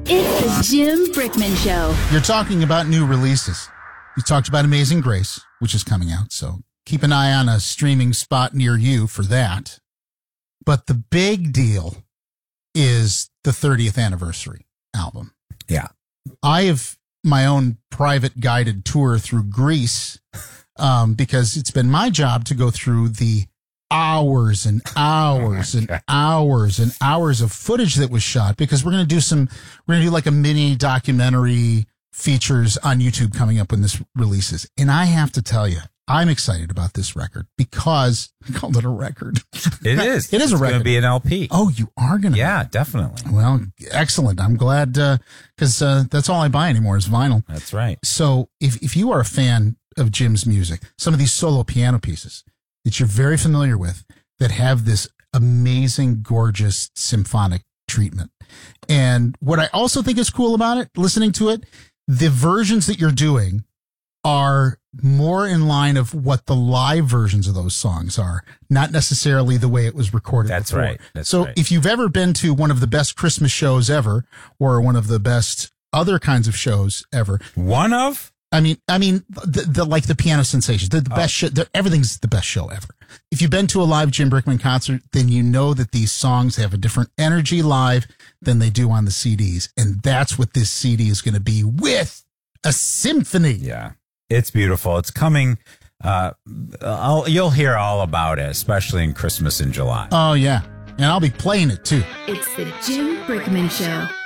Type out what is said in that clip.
It's the Jim Brickman Show. You're talking about new releases. You talked about Amazing Grace, which is coming out, so keep an eye on a streaming spot near you for that. But the big deal is the 30th anniversary album. Yeah. I have my own private guided tour through Greece because it's been my job to go through the hours and hours and hours and hours of footage that was shot, because we're going to do like a mini documentary features on YouTube coming up when this releases. And I have to tell you, I'm excited about this record because I called it a record. It is. It is a record. It's going to be an LP. Oh, you are going to? Yeah, definitely. Well, excellent. I'm glad because that's all I buy anymore is vinyl. That's right. So if you are a fan of Jim's music, some of these solo piano pieces that you're very familiar with that have this amazing, gorgeous symphonic treatment. And what I also think is cool about it, listening to it, the versions that you're doing are more in line of what the live versions of those songs are, not necessarily the way it was recorded. That's before. right. That's so right. If you've ever been to one of the best Christmas shows ever, or one of the best other kinds of shows ever, I mean, the like the Piano Sensations, the best show, everything's the best show ever. If you've been to a live Jim Brickman concert, then you know that these songs have a different energy live than they do on the CDs. And that's what this CD is going to be, with a symphony. Yeah, it's beautiful. It's coming. You'll hear all about it, especially in Christmas in July. Oh, yeah. And I'll be playing it, too. It's the Jim Brickman Show.